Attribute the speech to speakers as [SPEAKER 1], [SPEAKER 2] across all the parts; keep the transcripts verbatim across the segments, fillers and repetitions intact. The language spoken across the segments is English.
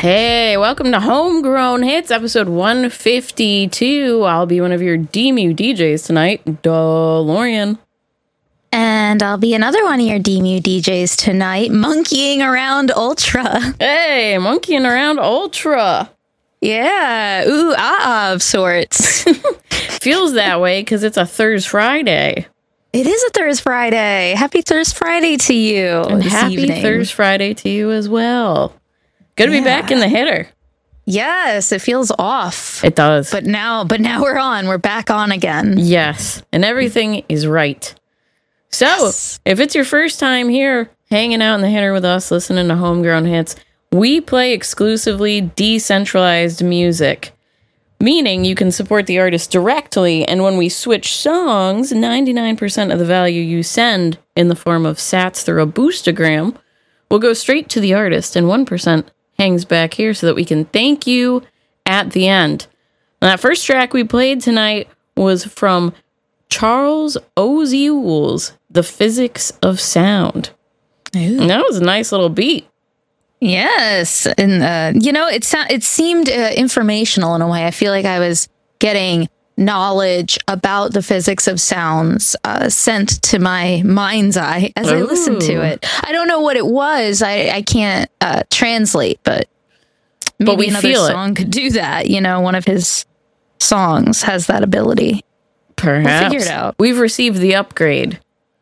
[SPEAKER 1] Hey, welcome to Homegrown Hits, episode one fifty-two. I'll be one of your D M U D Js tonight, DeLorean.
[SPEAKER 2] And I'll be another one of your D M U D Js tonight, monkeying around Ultra.
[SPEAKER 1] Hey, monkeying around Ultra.
[SPEAKER 2] Yeah, ooh, ah, of sorts.
[SPEAKER 1] Feels that way because it's a Thursday Friday.
[SPEAKER 2] It is a Thursday Friday. Happy Thursday Friday to you.
[SPEAKER 1] And
[SPEAKER 2] this
[SPEAKER 1] happy
[SPEAKER 2] evening.
[SPEAKER 1] Thursday Friday to you as well. Good to
[SPEAKER 2] Yeah.
[SPEAKER 1] be back in the hitter.
[SPEAKER 2] Yes, it feels off.
[SPEAKER 1] It does.
[SPEAKER 2] But now, but now we're on. We're back on again.
[SPEAKER 1] Yes, and everything is right. So,
[SPEAKER 2] Yes.
[SPEAKER 1] if it's your first time here, hanging out in the hitter with us, listening to Homegrown Hits, we play exclusively decentralized music, meaning you can support the artist directly, and when we switch songs, ninety-nine percent of the value you send in the form of sats through a boostagram will go straight to the artist, and one percent hangs back here so that we can thank you at the end. And that first track we played tonight was from Charles Oziuls, The Physics of Sound.
[SPEAKER 2] Ooh.
[SPEAKER 1] And that was a nice little beat.
[SPEAKER 2] Yes, and uh, you know, it sound it seemed uh, informational in a way. I feel like I was getting knowledge about the physics of sounds uh, sent to my mind's eye as I
[SPEAKER 1] Ooh.
[SPEAKER 2] listened to it. I don't know what it was. I I can't uh, translate, but maybe
[SPEAKER 1] But we
[SPEAKER 2] another
[SPEAKER 1] feel it.
[SPEAKER 2] song could do that. You know, one of his songs has that ability.
[SPEAKER 1] Perhaps.
[SPEAKER 2] figure it out.
[SPEAKER 1] We've received the upgrade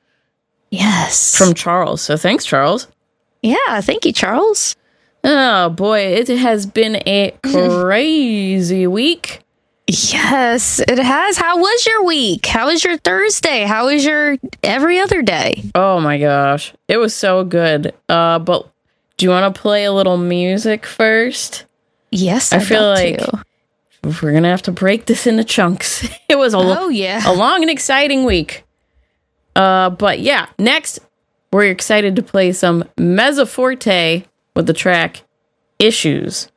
[SPEAKER 2] Yes.
[SPEAKER 1] from Charles, so thanks, Charles.
[SPEAKER 2] yeah. Thank you, Charles.
[SPEAKER 1] Oh, boy, it has been a crazy week.
[SPEAKER 2] Yes, it has. How was your week? How was your Thursday? How was your every other day?
[SPEAKER 1] Oh, my gosh. It was so good. Uh, but do you want to play a little music first?
[SPEAKER 2] Yes,
[SPEAKER 1] I
[SPEAKER 2] I'd
[SPEAKER 1] feel
[SPEAKER 2] love
[SPEAKER 1] like
[SPEAKER 2] to.
[SPEAKER 1] we're going to have to break this into chunks. It was a,
[SPEAKER 2] Oh,
[SPEAKER 1] lo-
[SPEAKER 2] yeah.
[SPEAKER 1] a long and exciting week. Uh, but yeah, next, we're excited to play some Mezzoforte with the track Issues.